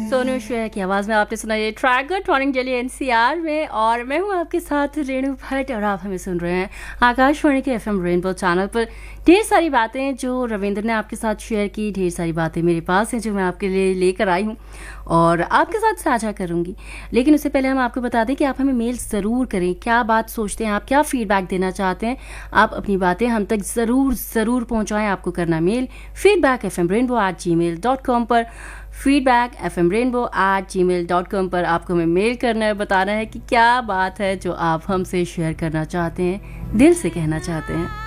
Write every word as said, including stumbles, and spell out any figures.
सोनू शेख की आवाज़ में आपने सुना ये track good morning Delhi NCR में, और मैं हूँ आपके साथ रेणु भट्ट और आप हमें सुन रहे हैं आकाशवाणी के एफएम रेनबो चैनल पर। ढेर सारी बातें जो रविंद्र ने आपके साथ शेयर की, ढेर सारी बातें मेरे पास हैं जो मैं आपके लिए लेकर आई हूँ और आपके साथ साझा करूँगी। लेकिन उससे पहले हम आपको बता दें कि आप हमें मेल ज़रूर करें, क्या बात सोचते हैं आप, क्या फीडबैक देना चाहते हैं, आप अपनी बातें हम तक ज़रूर ज़रूर पहुँचाएँ। आपको करना mail feedback F M rainbow eight जी मेल डॉट कॉम पर, feedback F M rainbow eight जी मेल डॉट कॉम पर आपको हमें मेल करना है, बताना है कि क्या बात है जो आप हमसे शेयर करना चाहते हैं, दिल से कहना चाहते हैं।